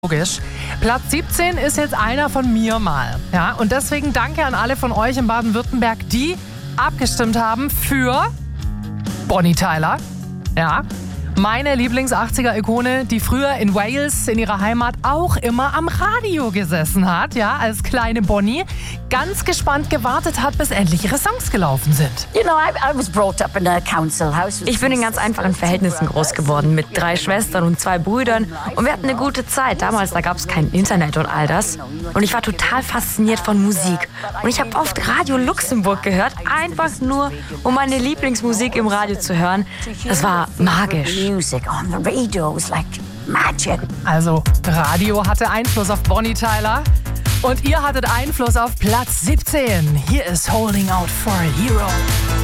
Logisch. Platz 17 ist jetzt einer von mir mal. Ja, und deswegen danke an alle von euch in Baden-Württemberg, die abgestimmt haben für Bonnie Tyler. Ja, meine Lieblings-80er-Ikone, die früher in Wales, in ihrer Heimat, auch immer am Radio gesessen hat, ja, als kleine Bonnie, ganz gespannt gewartet hat, bis endlich ihre Songs gelaufen sind. Ich bin in ganz einfachen Verhältnissen groß geworden, mit 3 Schwestern und 2 Brüdern. Und wir hatten eine gute Zeit. Damals, da gab es kein Internet und all das. Und ich war total fasziniert von Musik. Und ich habe oft Radio Luxemburg gehört, einfach nur, um meine Lieblingsmusik im Radio zu hören. Das war magisch. Also, Radio hatte Einfluss auf Bonnie Tyler. Und ihr hattet Einfluss auf Platz 17. Hier ist Holding Out for a Hero.